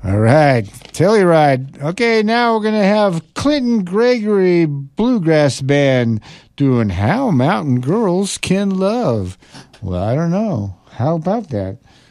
All right, Telluride. Okay, now we're going to have Clinton Gregory Bluegrass Band doing How Mountain Girls Can Love. Well, I don't know. How about that?